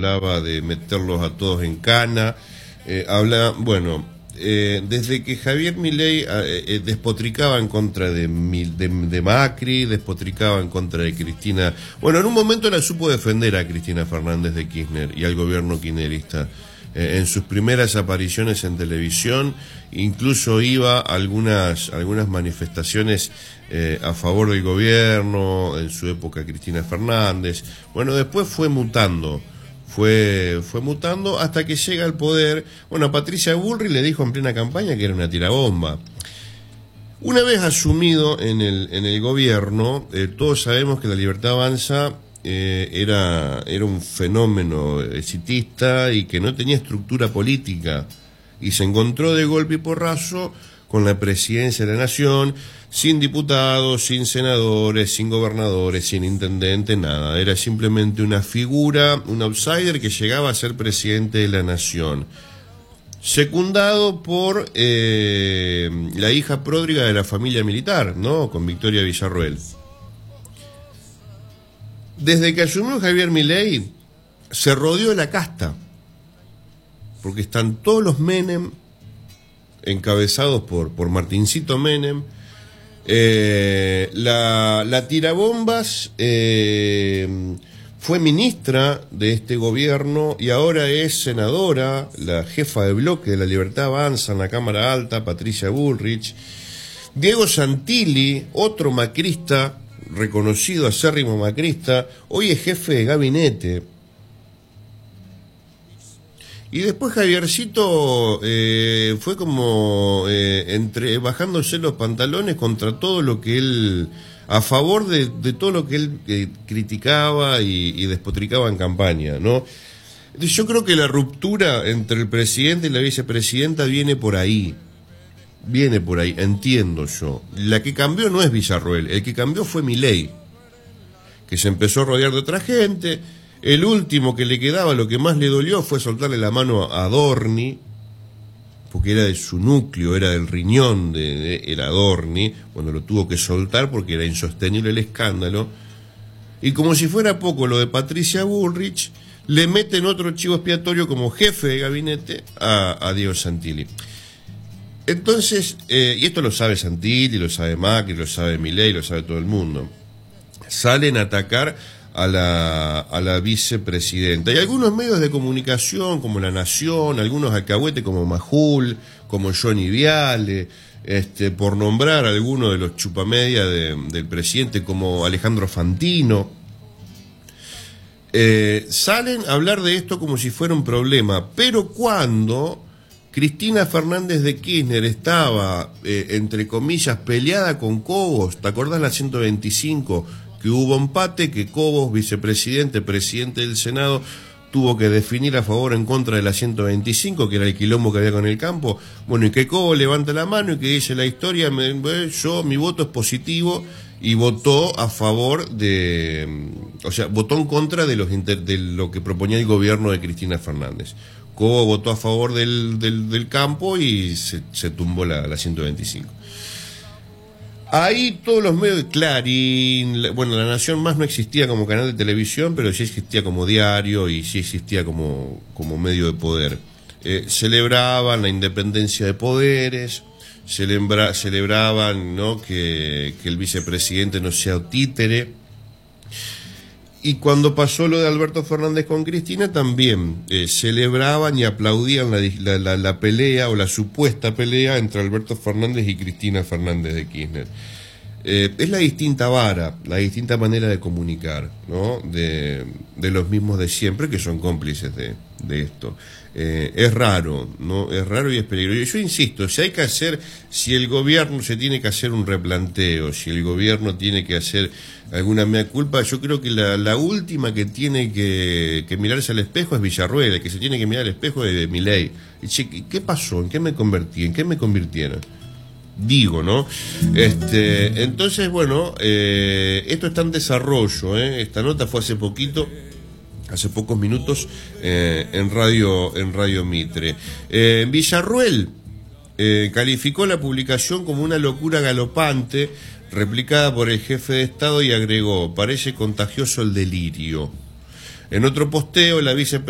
hablaba de meterlos a todos en cana, desde que Javier Milei despotricaba en contra de Macri, despotricaba en contra de Cristina. Bueno, en un momento la supo defender a Cristina Fernández de Kirchner y al gobierno kirchnerista. En sus primeras apariciones en televisión, incluso iba a algunas manifestaciones a favor del gobierno, en su época Cristina Fernández. Bueno, después fue mutando hasta que llega al poder. Bueno, a Patricia Bullrich le dijo en plena campaña que era una tirabomba. Una vez asumido en el gobierno, todos sabemos que La Libertad Avanza era un fenómeno exitista y que no tenía estructura política, y se encontró de golpe y porrazo con la presidencia de la nación, sin diputados, sin senadores, sin gobernadores, sin intendente, nada. Era simplemente una figura, un outsider que llegaba a ser presidente de la nación, secundado por la hija pródiga de la familia militar, ¿no? Con Victoria Villarruel. Desde que asumió Javier Milei, se rodeó de la casta, porque están todos los Menem, encabezados por Martincito Menem. La tirabombas fue ministra de este gobierno y ahora es senadora, la jefa de bloque de La Libertad Avanza en la Cámara Alta, Patricia Bullrich. Diego Santilli, otro macrista, reconocido acérrimo macrista, hoy es jefe de gabinete. Y después Javiercito fue como bajándose los pantalones contra todo lo que él, a favor de todo lo que él criticaba y despotricaba en campaña, ¿no? Entonces yo creo que la ruptura entre el presidente y la vicepresidenta viene por ahí, entiendo yo. La que cambió no es Villarruel, el que cambió fue Milei, que se empezó a rodear de otra gente. El último que le quedaba, lo que más le dolió, fue soltarle la mano a Adorni, porque era de su núcleo, era del riñón era Adorni. Bueno, lo tuvo que soltar porque era insostenible el escándalo. Y como si fuera poco lo de Patricia Bullrich, le meten otro chivo expiatorio como jefe de gabinete a Diego Santilli. Entonces, y esto lo sabe Santilli, lo sabe Macri, lo sabe Milei, lo sabe todo el mundo, salen a atacar a la vicepresidenta. Y algunos medios de comunicación, como La Nación, algunos alcahuetes como Majul, como Johnny Viale, por nombrar a algunos de los chupamedia del presidente, como Alejandro Fantino, salen a hablar de esto como si fuera un problema. Pero cuando Cristina Fernández de Kirchner estaba, entre comillas, peleada con Cobos, ¿te acordás la 125? Que hubo empate, que Cobos, vicepresidente, presidente del Senado, tuvo que definir a favor o en contra de la 125, que era el quilombo que había con el campo. Bueno, y que Cobos levanta la mano y que dice la historia, mi voto es positivo, y votó a favor votó en contra de lo que proponía el gobierno de Cristina Fernández. Cobos votó a favor del campo y se tumbó la 125. Ahí todos los medios de Clarín, La Nación más no existía como canal de televisión, pero sí existía como diario y sí existía como medio de poder. Celebraban la independencia de poderes, celebraban, ¿no?, que el vicepresidente no sea títere. Y cuando pasó lo de Alberto Fernández con Cristina, también celebraban y aplaudían la pelea o la supuesta pelea entre Alberto Fernández y Cristina Fernández de Kirchner. Es la distinta vara, la distinta manera de comunicar, ¿no?, de los mismos de siempre, que son cómplices de esto. Es raro, ¿no? Es raro y es peligroso. Yo insisto, si el gobierno se tiene que hacer un replanteo, si el gobierno tiene que hacer alguna mea culpa, yo creo que la última que tiene que mirarse al espejo es Villarruel, el que se tiene que mirar al espejo es de Milei. ¿Qué pasó? ¿En qué me convertí? ¿En qué me convirtieron? Digo, ¿no? Entonces, bueno, esto está en desarrollo, ¿eh? Esta nota fue hace pocos minutos en Radio Mitre. Villarruel calificó la publicación como una locura galopante, replicada por el jefe de Estado, y agregó: parece contagioso el delirio. En otro posteo, la vicepresidenta